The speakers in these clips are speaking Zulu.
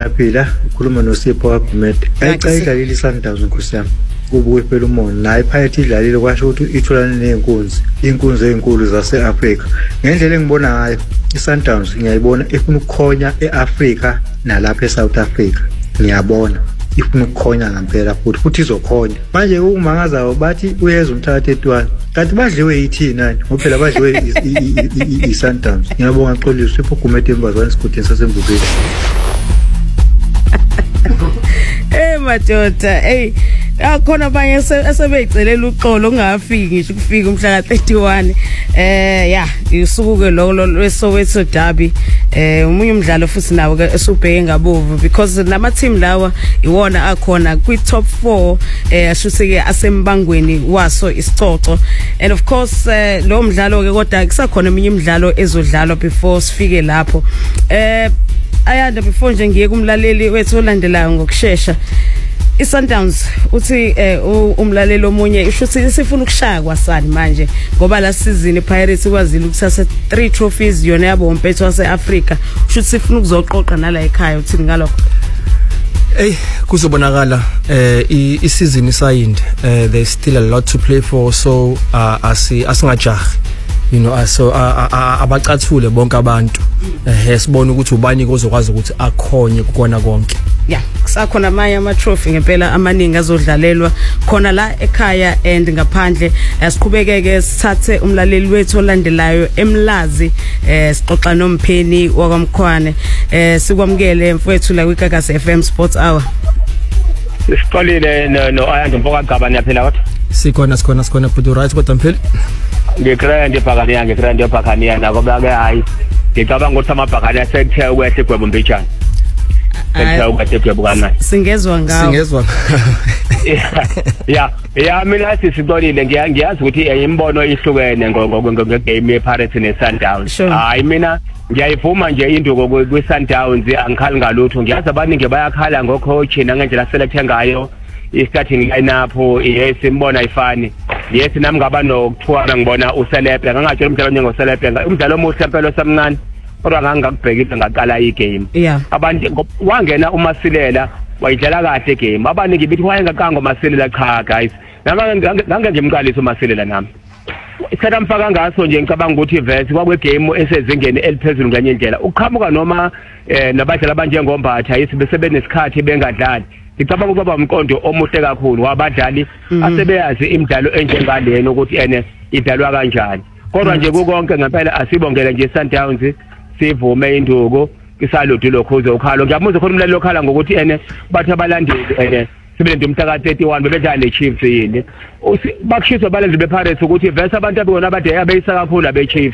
ngiyaphila ukhuluma noSipho Agumede ayicayidlalile iSundowns nkosiyami kubuye phela umoya naye iPirates idlalile kwasho ukuthi itholane neinkunzi ezinkulu zaseAfrika ngendlela engibona ngayo iSundowns ngiyayibona ifuna ukukhonya eAfrika nalapha eSouth Africa ngiyabona ifuna ukukhonya ngempela futhi izokhonya manje umangazayo bathi uyeza umthatha 31 kanti badliwe yithina ngophela badliwe iSundowns ngiyabonga Xolisi Sipho Agumede embazwane isigudini sasembukeni madoda akhona abanye asebeycelela uxolo ungafiki ngisho ukufika umhla ka31 isukuke lo lweSoweto Derby umunye umdlalo futhi nawo ke esubheke ngabovu because nama team lawa iwona akhona kwi top 4 ashuseke asembangweni waso isicoco and of course lo mdlalo ke kodwa kusakhona eminye imidlalo ezodlalwa before sifike lapho ayanda before nje ngiye kumlaleli wethu olandelayo ngokusheshsha iSundowns uthi umlaleli omunye ishuthi sifuna ukushaya kwasani manje ngoba la season iPirates kwazile ukuthatha 3 trophies yona yabo umpetho waseAfrica ushuthi sifuna ukuzoqoqa nala ekhaya uthini ngalokho kuzobonakala iseason isayinde there's still a lot to play for so asingajahi so abacathule bonke abantu sibona ukuthi ubani ozokwazi ukuthi akhonye kukona konke kusakhona amanye ama trophy ngempela amaningi azodlalelwa khona la ekhaya and ngaphandle asiqhubekeke sithathe umlaleli wethu olandelayo eMlazi sixoxa noMpheni wakwamkhwane sikwamukele mfowethu la kwiGagasi FM Sports Hour Siqolile no Ayanda Mpokagaba niyaphila kodwa sikhona but right kodwa Mpheli ngikrende eBhakaniya nako ke hayi ngicabanga ukuthi amabhakani asethe ukwehle gwebo mbijana singezwa ngawo mina sisiqolile ngiyazi ukuthi imbono ihlukene ngegame yePirates neSundowns hayi mina ngiyayivuma nje induko kwiSundowns angikhali ngalutho ngiyazi abaningi bayakhala ngocoach nangendlela selecte ngayo i-starting lineup imbona ayifani yes nami ngaba nokuthuwa ngibona uSelepe ngangatshela umdlalo njengoSelepe umdlalo omuhle impela samncane kodwa ngangakubhekile ngaqala igame abantu wangena uMasilela wayidlala kahle igame abaningi bithi wayengakanga uMasilela cha guys nami ngimqalisa uMasilela nami isadamfaka ngaso nje ngicabanga ukuthi verse kwakwe-game esezingeni eliphezulu nganye indlela uqhamuka noma nabadlali abanjengombatha besebenesikhathi bengadlali ngicabanga ukuba umqondo omuhle kakhulu wabadlali asebeyazi imidlalo enjengalena ukuthi idlalwa kanjani kodwa nje kukonke ngempela asibongele nje iSundowns sivume induko isaludi lokhuze ukhalo ngiyamuza khona umlaleli lokhala ngokuthi bathi abalandeli sibele umhla ka31 bebedlala neChiefs yini bakushiswa abalenzi bePirates ukuthi verse abantu abona abade abeyisa kakhulu abeChiefs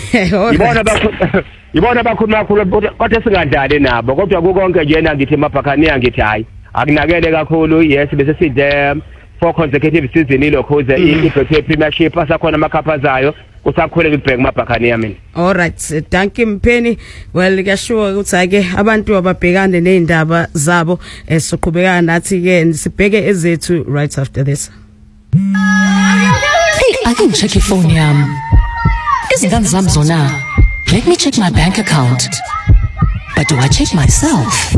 ibona bakhuluma kakhulu kodwa singadlali nabo kodwa kukonke nje ngithi eMabhakaniya ngithi hayi akunakele kakhulu yes bese sidle 4 consecutive season ilokhuze ibhethe Premiership asakhona amakhapazayo usakhule kubheka eMabhakaniya mina alright thank you Mpheni well kuyashuwa ukuthi ake abantu ababhekane nezindaba zabo soqhubekana nathi ke sibheke ezethu right after this I can check your phone yami izingane zami zona let me check my bank account but do I check myself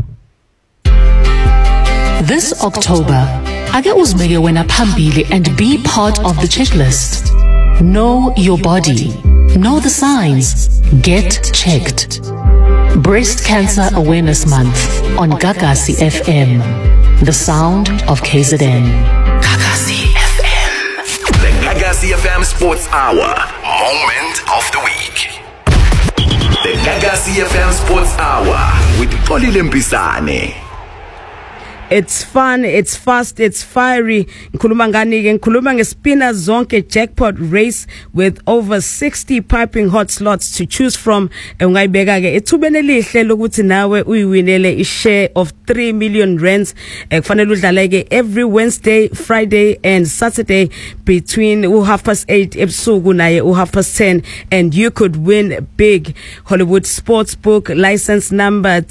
This October, ake uzibeke wena phambili and be part of the checklist. Know your body. Know the signs. Get checked. Breast Cancer Awareness Month on Gagasi FM. The sound of KZN. Gagasi FM. The Gagasi FM Sports Hour. Moment of the week. The Gagasi FM Sports Hour with Xolile Mpisane. It's fun, it's fast, it's fiery. Ngikhuluma ngani ke ngikhuluma ngespina zonke jackpot race with over 60 piping hot slots to choose from. Ungayibeka ke ethubeni elihle lokuthi nawe uyiwinele ishare of 3 million rands. Kufanele udlale ke every Wednesday, Friday and Saturday between 8:30 ebusuku naye 10:30 and you could win big. Hollywood Sportsbook license number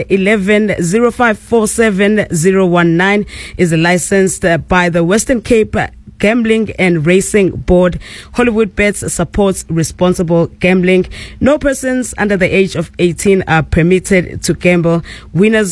10110547 019 is licensed by the Western Cape Gambling and Racing Board. Hollywood Bets supports responsible gambling. No persons under the age of 18 are permitted to gamble. Winners